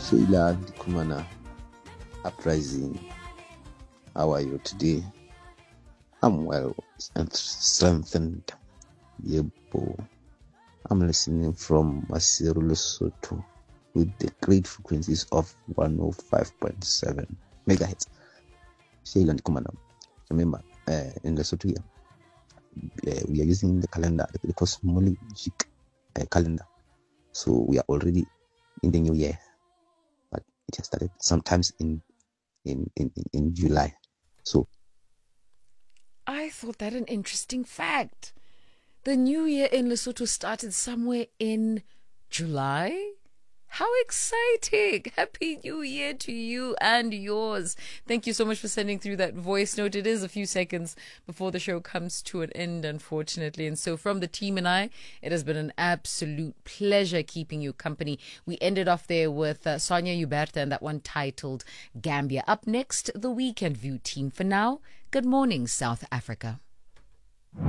Sheila Ndikumana Uprising. How are you today? I'm well and strengthened. Yebo. I'm listening from Maseru, Lesotho with the great frequencies of 105.7 megahertz. Sheila Ndikumana. Remember, in Lesotho here, we are using the calendar, the cosmologic calendar. So we are already in the new year, but it has started sometimes in July. So I thought that an interesting fact. The new year in Lesotho started somewhere in July. How exciting! Happy New Year to you and yours. Thank you so much for sending through that voice note. It is a few seconds before the show comes to an end, unfortunately. And so from the team and I, it has been an absolute pleasure keeping you company. We ended off there with Sonia Uberta and that one titled Gambia. Up next, the Weekend View team. For now, good morning, South Africa.